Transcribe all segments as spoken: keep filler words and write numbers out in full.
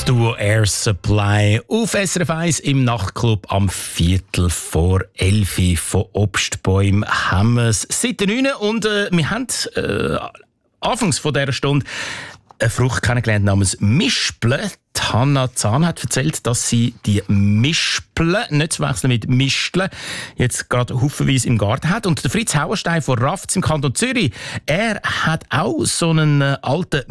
Das Duo Air Supply auf S R F eins im Nachtclub am Viertel vor elf von Obstbäumen haben wir es seit der neun und äh, wir haben äh, anfangs von dieser Stunde eine Frucht kennengelernt namens Mispeln. Hanna Zahn hat erzählt, dass sie die Mispeln, nicht zu wechseln mit Misteln, jetzt gerade haufenweise im Garten hat. Und der Fritz Hauerstein von Rafts im Kanton Zürich, er hat auch so einen äh, alten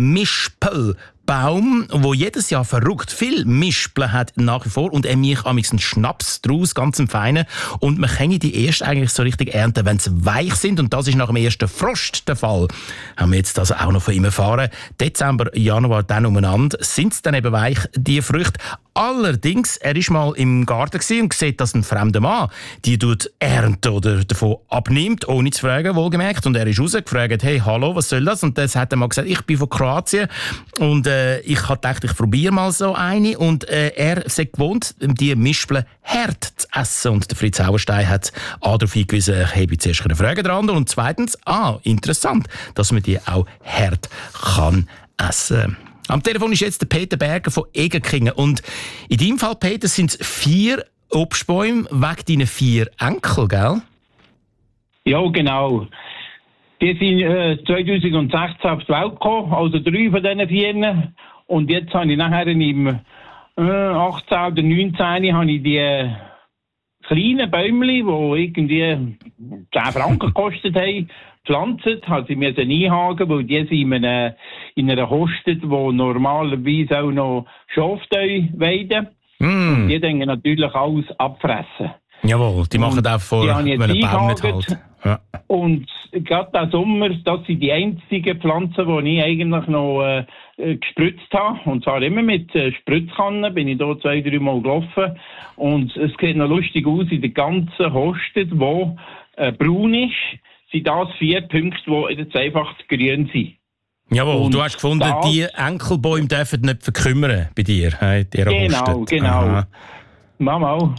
Mispelbaum, wo jedes Jahr verrückt viel Mispeln hat nach wie vor und er mich amigs einen Schnaps draus, ganz im Feinen. Und man kann die erst eigentlich so richtig ernten, wenn sie weich sind. Und das ist nach dem ersten Frost der Fall. Haben wir jetzt also auch noch von ihm erfahren. Dezember, Januar, dann umeinander sind sie dann eben weich, die Früchte. Allerdings, er war mal im Garten und sieht, dass ein fremder Mann die tut ernten oder davon abnimmt, ohne zu fragen, wohlgemerkt. Und er ist raus, gefragt, hey, hallo, was soll das? Und das hat er mal gesagt, ich bin von Kroatien und äh, ich habe gedacht, ich probiere mal so eine. Und äh, er ist gewohnt, die Mispeln hart zu essen. Und der Fritz Hauerstein hat A darauf hingewiesen, ich habe zuerst eine Frage dran. Und zweitens, ah, interessant, dass man die auch hart kann essen. Am Telefon ist jetzt der Peter Berger von Egerkingen. Und in deinem Fall, Peter, sind es vier Obstbäume wegen deinen vier Enkel, gell? Ja, genau. Die sind äh, zwanzig sechzehn auf die Welt gekommen, also drei von diesen vier. Und jetzt habe ich nachher im äh, achtzehn oder neunzehn habe ich die äh, kleinen Bäumchen, die irgendwie zehn Franken gekostet haben, gepflanzt, hat sie mir einhaken, weil die sind in einer, in einer Hoste, wo normalerweise auch noch Schaftäu weiden. Mm. Die denken natürlich alles abfressen. Jawohl, die machen auch vor, wenn ein Baum nicht hält. Ja. Und gerade im Sommer, das sind die einzigen Pflanzen, die ich eigentlich noch äh, gespritzt habe. Und zwar immer mit äh, Spritzkannen, bin ich da zwei, drei Mal gelaufen. Und es sieht noch lustig aus, in der ganzen Hoste, die äh, braun ist, sind das vier Punkte, die jetzt einfach grün sind. Jawohl, und du hast gefunden, das, die Enkelbäume dürfen nicht verkümmern bei dir. Hey, genau, Hostet. genau. Mama.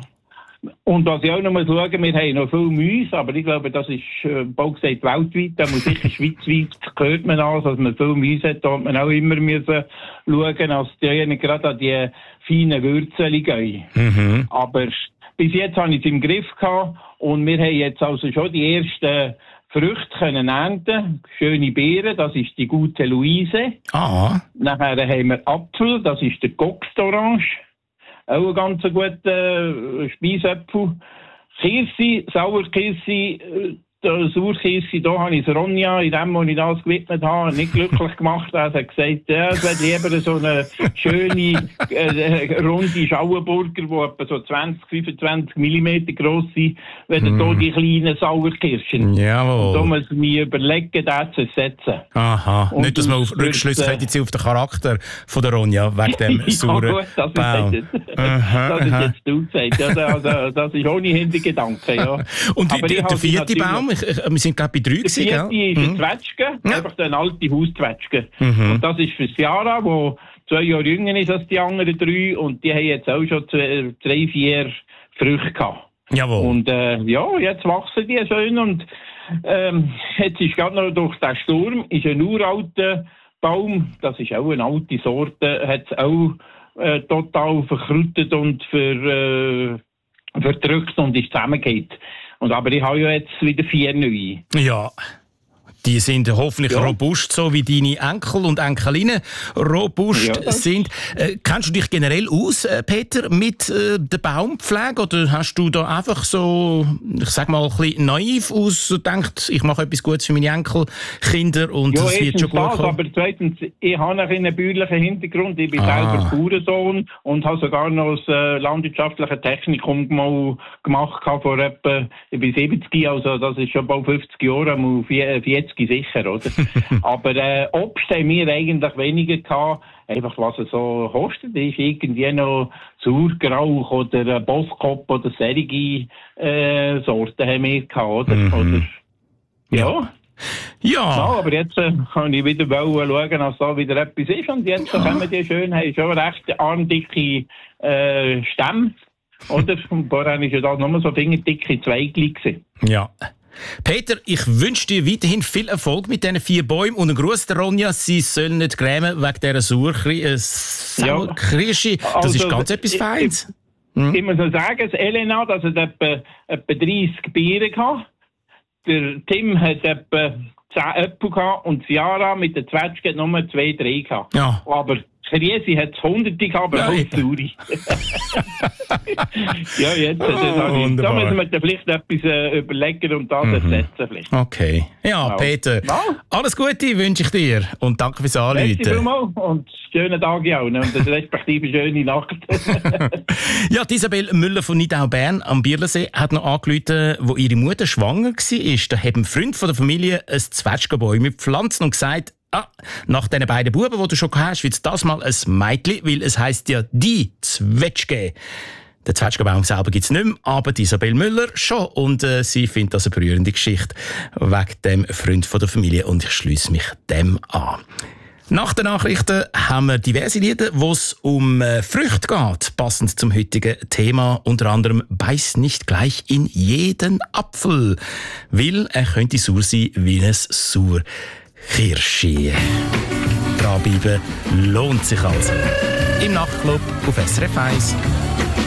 Und was ich auch noch mal schauen, wir haben noch viel Mäuse, aber ich glaube, das ist, äh, bald gesagt, weltweit, da muss sicher schweizweit, hört man an, dass man viel Mäuse hat, da hat man auch immer müssen schauen, dass die nicht gerade an die feinen Würzel gehen. Mhm. Aber bis jetzt habe ich es im Griff gehabt und wir haben jetzt also schon die ersten Früchte können ernten, schöne Beeren, das ist die gute Luise. Ah. Nachher haben wir Apfel, das ist der Goxorange. Auch ein ganz guter äh, Speisapfel. Kirsi, Sauerkirsi, der Sauerkirsi, da habe ich Ronja, in dem, wo ich das gewidmet habe, nicht glücklich gemacht. Er hat gesagt, ja, es wäre lieber so eine schöne, äh, runde Schauenburger, die etwa so zwanzig, fünfundzwanzig Millimeter gross sind, wenn mm. da die kleinen Sauerkirschen. Jawohl. Da muss man mir überlegen, das zu setzen. Aha. Und nicht, dass man auf Rückschlüsse äh, hätte auf den Charakter von der Ronja, wegen dem sauren ja, gut, das Baum. Ist jetzt, aha, das ist jetzt du gesagt. Ja, also, das ist ohne Hintergedanken, ja. Und aber der, der vierte Baum? Ich, ich, wir sind gerade bei drei gewesen, gell? Die vierte ist mhm. ein Zwetschge, ja. Einfach eine alte Hauszwetschge. Mhm. Und das ist für Ciara, die zwei Jahre jünger ist als die anderen drei. Und die haben jetzt auch schon zwei, drei, vier Früchte gehabt. Jawohl. Und äh, ja, jetzt wachsen die schön. Und ähm, jetzt ist gerade noch durch den Sturm, ist ein uralter Baum, das ist auch eine alte Sorte, hat es auch äh, total verkrüttet und ver, äh, verdrückt und ist zusammengeht. Und aber ich habe ja jetzt wieder vier neue. Ja, die sind hoffentlich ja. robust, so wie deine Enkel und Enkelinnen robust ja. sind. Äh, kennst du dich generell aus, äh, Peter, mit äh, der Baumpflege? Oder hast du da einfach so, ich sag mal, ein bisschen naiv aus und denkst, ich mache etwas Gutes für meine Enkelkinder und ja, es wird schon gut das, kommen? Aber zweitens, ich habe einen bäuerlichen Hintergrund. Ich bin ah. selber Bauernsohn und habe sogar noch das äh, landwirtschaftliche Technikum mal gemacht vor etwa, ich bin siebzig, also das ist schon bald fünfzig Jahre, mal vierzig sicher, oder? Aber äh, Obst haben wir eigentlich weniger gehabt, einfach was es so kostet, ist irgendwie noch Sauergrauch oder Bosskopf oder solche äh, Sorten haben wir gehabt, oder? Mhm. oder ja. Ja. ja. Aber jetzt äh, kann ich wieder schauen, dass da wieder etwas ist und jetzt ja. können die schön, haben schon recht armdicke äh, Stämme, oder? Und vorher war ja da nur so fingerdicke Zweigli gewesen. Ja. Peter, ich wünsche dir weiterhin viel Erfolg mit diesen vier Bäumen und einen Gruß der Ronja. Sie sollen nicht grämen wegen dieser Sauerkirsche. Äh, Sauerkirsche. Das also, ist ganz etwas Feines. Hm? Ich muss noch sagen, das Elena, das hat etwa, etwa dreißig Bieren gehabt. Der Tim hat etwa zehn Äpfel gehabt und Ciara mit der Zwetschge hat nur zwei, drei gehabt. Ja. Aber Riesi hat es hunderte gehabt, aber ja, auch Sauri. Ja, jetzt. Oh, das da müssen wir vielleicht etwas äh, überlegen und das mhm. ersetzen. Vielleicht. Okay. Ja, genau. Peter, ja. Alles Gute wünsche ich dir und danke fürs Anrufen. Danke und schönen Tag auch und eine respektive schöne Nacht. Ja, Isabel Müller von Nidau-Bern am Bierlensee hat noch angerufen, wo ihre Mutter schwanger war. Da hat ein Freund von der Familie ein Zwetschgenbäume gepflanzt und gesagt, ah, nach diesen beiden Buben, die du schon hast, wird das mal ein Mädchen, weil es heisst ja die Zwetschge. Den Zwetschgenbaum selber gibt es nicht mehr, aber die Isabel Müller schon. Und äh, sie findet das eine berührende Geschichte wegen dem Freund von der Familie und ich schliesse mich dem an. Nach den Nachrichten haben wir diverse Lieder, wo es um äh, Früchte geht, passend zum heutigen Thema. Unter anderem «Beiß nicht gleich in jeden Apfel», weil er könnte sauer sein wie ein Sauerkirsche. Dranbleiben lohnt sich also. Im Nachtclub auf S R F eins.